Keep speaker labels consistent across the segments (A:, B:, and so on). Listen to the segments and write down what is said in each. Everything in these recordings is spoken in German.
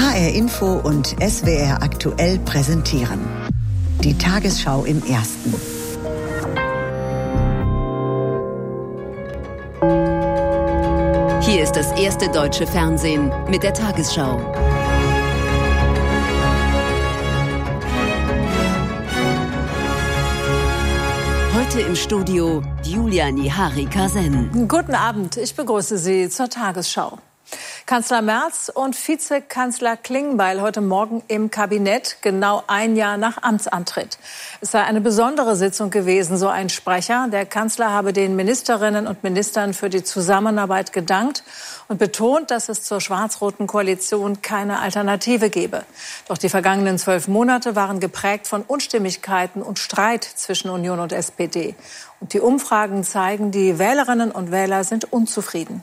A: HR Info und SWR Aktuell präsentieren. Die Tagesschau im Ersten.
B: Hier ist das erste deutsche Fernsehen mit der Tagesschau. Heute im Studio Julia Nihari-Kasen.
C: Guten Abend, ich begrüße Sie zur Tagesschau. Kanzler Merz und Vizekanzler Klingbeil heute Morgen im Kabinett, genau ein Jahr nach Amtsantritt. Es sei eine besondere Sitzung gewesen, so ein Sprecher. Der Kanzler habe den Ministerinnen und Ministern für die Zusammenarbeit gedankt und betont, dass es zur schwarz-roten Koalition keine Alternative gebe. Doch die vergangenen 12 Monate waren geprägt von Unstimmigkeiten und Streit zwischen Union und SPD. Und die Umfragen zeigen, die Wählerinnen und Wähler sind unzufrieden.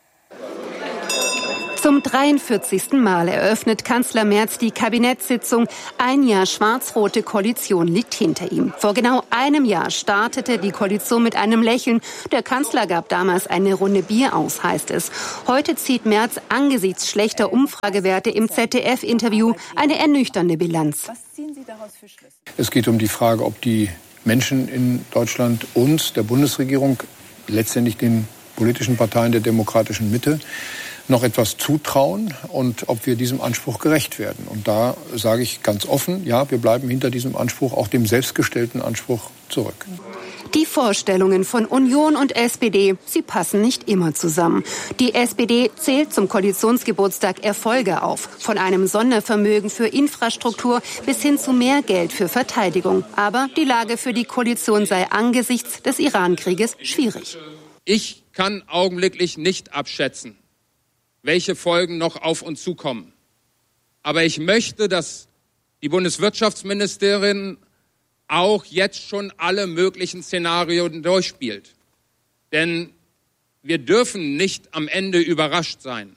D: Zum 43. Mal eröffnet Kanzler Merz die Kabinettssitzung. Ein Jahr schwarz-rote Koalition liegt hinter ihm. Vor genau einem Jahr startete die Koalition mit einem Lächeln. Der Kanzler gab damals eine Runde Bier aus, heißt es. Heute zieht Merz angesichts schlechter Umfragewerte im ZDF-Interview eine ernüchternde Bilanz.
C: Was ziehen Sie daraus für Schlüsse?
E: Es geht um die Frage, ob die Menschen in Deutschland uns, der Bundesregierung, letztendlich den politischen Parteien der demokratischen Mitte, noch etwas zutrauen und ob wir diesem Anspruch gerecht werden. Und da sage ich ganz offen, ja, wir bleiben hinter diesem Anspruch, auch dem selbstgestellten Anspruch, zurück.
D: Die Vorstellungen von Union und SPD, sie passen nicht immer zusammen. Die SPD zählt zum Koalitionsgeburtstag Erfolge auf. Von einem Sondervermögen für Infrastruktur bis hin zu mehr Geld für Verteidigung. Aber die Lage für die Koalition sei angesichts des Iran-Krieges schwierig.
F: Ich kann augenblicklich nicht abschätzen, welche Folgen noch auf uns zukommen. Aber ich möchte, dass die Bundeswirtschaftsministerin auch jetzt schon alle möglichen Szenarien durchspielt. Denn wir dürfen nicht am Ende überrascht sein.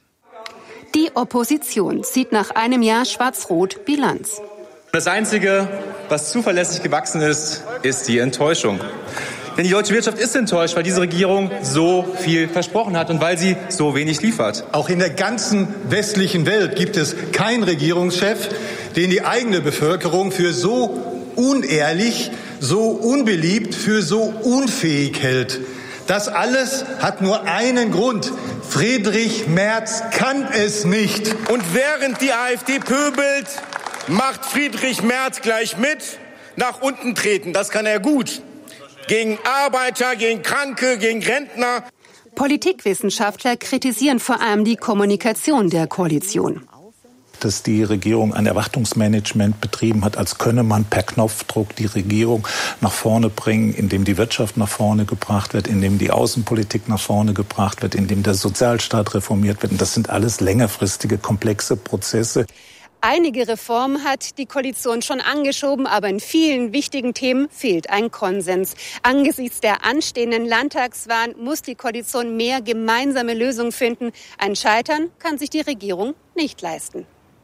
D: Die Opposition zieht nach einem Jahr schwarz-rot Bilanz.
G: Das Einzige, was zuverlässig gewachsen ist, ist die Enttäuschung. Denn die deutsche Wirtschaft ist enttäuscht, weil diese Regierung so viel versprochen hat und weil sie so wenig liefert.
H: Auch in der ganzen westlichen Welt gibt es keinen Regierungschef, den die eigene Bevölkerung für so unehrlich, so unbeliebt, für so unfähig hält. Das alles hat nur einen Grund. Friedrich Merz kann es nicht.
I: Und während die AfD pöbelt, macht Friedrich Merz gleich mit, nach unten treten. Das kann er gut. Gegen Arbeiter, gegen Kranke, gegen Rentner.
D: Politikwissenschaftler kritisieren vor allem die Kommunikation der Koalition.
J: Dass die Regierung ein Erwartungsmanagement betrieben hat, als könne man per Knopfdruck die Regierung nach vorne bringen, indem die Wirtschaft nach vorne gebracht wird, indem die Außenpolitik nach vorne gebracht wird, indem der Sozialstaat reformiert wird. Und das sind alles längerfristige, komplexe Prozesse.
D: Einige Reformen hat die Koalition schon angeschoben, aber in vielen wichtigen Themen fehlt ein Konsens. Angesichts der anstehenden Landtagswahlen muss die Koalition mehr gemeinsame Lösungen finden. Ein Scheitern kann sich die Regierung nicht leisten.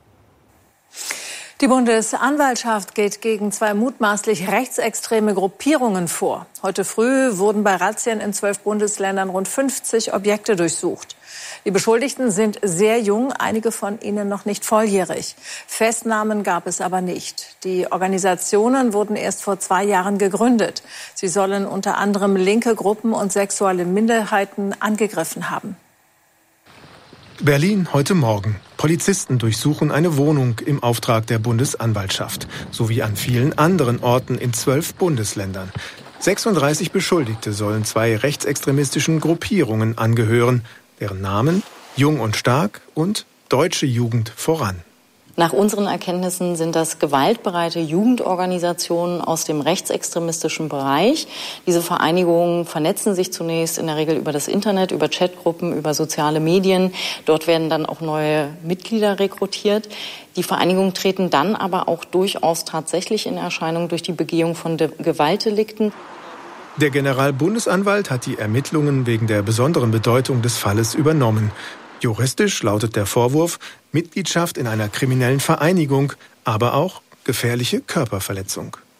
C: Die Bundesanwaltschaft geht gegen 2 mutmaßlich rechtsextreme Gruppierungen vor. Heute früh wurden bei Razzien in 12 Bundesländern rund 50 Objekte durchsucht. Die Beschuldigten sind sehr jung, einige von ihnen noch nicht volljährig. Festnahmen gab es aber nicht. Die Organisationen wurden erst vor 2 Jahren gegründet. Sie sollen unter anderem linke Gruppen und sexuelle Minderheiten angegriffen haben.
K: Berlin heute Morgen. Polizisten durchsuchen eine Wohnung im Auftrag der Bundesanwaltschaft, sowie an vielen anderen Orten in 12 Bundesländern. 36 Beschuldigte sollen 2 rechtsextremistischen Gruppierungen angehören, deren Namen Jung und Stark und Deutsche Jugend voran.
L: Nach unseren Erkenntnissen sind das gewaltbereite Jugendorganisationen aus dem rechtsextremistischen Bereich. Diese Vereinigungen vernetzen sich zunächst in der Regel über das Internet, über Chatgruppen, über soziale Medien. Dort werden dann auch neue Mitglieder rekrutiert. Die Vereinigungen treten dann aber auch durchaus tatsächlich in Erscheinung durch die Begehung von Gewaltdelikten.
K: Der Generalbundesanwalt hat die Ermittlungen wegen der besonderen Bedeutung des Falles übernommen. Juristisch lautet der Vorwurf Mitgliedschaft in einer kriminellen Vereinigung, aber auch gefährliche Körperverletzung.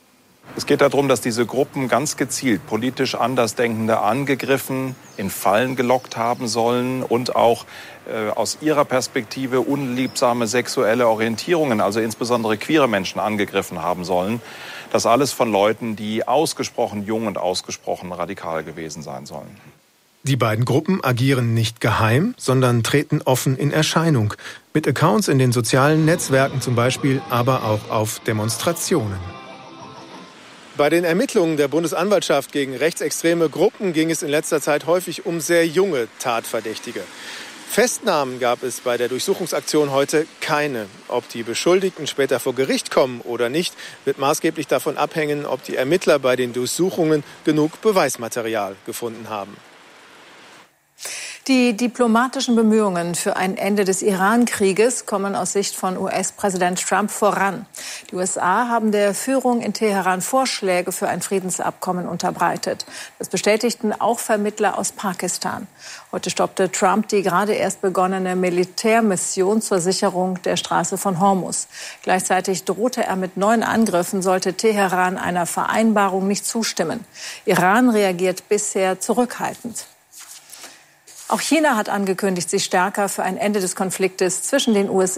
M: Es geht darum, dass diese Gruppen ganz gezielt politisch Andersdenkende angegriffen, in Fallen gelockt haben sollen und auch aus ihrer Perspektive unliebsame sexuelle Orientierungen, also insbesondere queere Menschen, angegriffen haben sollen. Das alles von Leuten, die ausgesprochen jung und ausgesprochen radikal gewesen sein sollen.
K: Die beiden Gruppen agieren nicht geheim, sondern treten offen in Erscheinung. Mit Accounts in den sozialen Netzwerken zum Beispiel, aber auch auf Demonstrationen. Bei den Ermittlungen der Bundesanwaltschaft gegen rechtsextreme Gruppen ging es in letzter Zeit häufig um sehr junge Tatverdächtige. Festnahmen gab es bei der Durchsuchungsaktion heute keine. Ob die Beschuldigten später vor Gericht kommen oder nicht, wird maßgeblich davon abhängen, ob die Ermittler bei den Durchsuchungen genug Beweismaterial gefunden haben.
C: Die diplomatischen Bemühungen für ein Ende des Iran-Krieges kommen aus Sicht von US-Präsident Trump voran. Die USA haben der Führung in Teheran Vorschläge für ein Friedensabkommen unterbreitet. Das bestätigten auch Vermittler aus Pakistan. Heute stoppte Trump die gerade erst begonnene Militärmission zur Sicherung der Straße von Hormuz. Gleichzeitig drohte er mit neuen Angriffen, sollte Teheran einer Vereinbarung nicht zustimmen. Iran reagiert bisher zurückhaltend. Auch China hat angekündigt, sich stärker für ein Ende des Konfliktes zwischen den USA